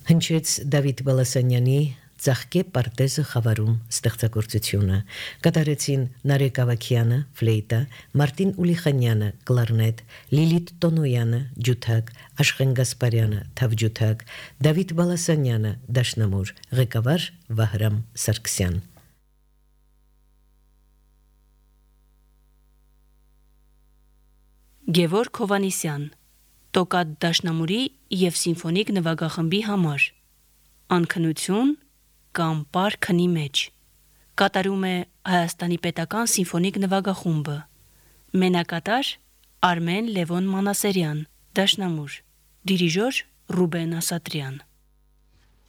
Հնչեց Դավիթ Բալասանյանի «Ծաղկե պարտեզը խավարում» ստեղծագործությունը։ Կատարեցին Նարեկ Ավագյանը ֆլեյտա, Մարտին Ուլիխանյանը կլարնետ, Լիլիթ Տոնոյանը ջութակ, Աշխեն Գասպարյանը թավջութակ, Դավիթ Բալասանյանը դաշնամուր, ղեկավար Վահրամ Սարգսյան։ Գևորգ Հովանիսյան, Տոկատ դաշնամուրի և սիմֆոնիկ նվագախմբի համար, անքնություն կամ պար քնի մեջ, կատարում է Հայաստանի պետական սիմֆոնիկ նվագախումբը, մենակատար Արմեն Լևոն Մանասերյան, դաշնամուր, դիրիժոր Ռուբեն Ասատրյան։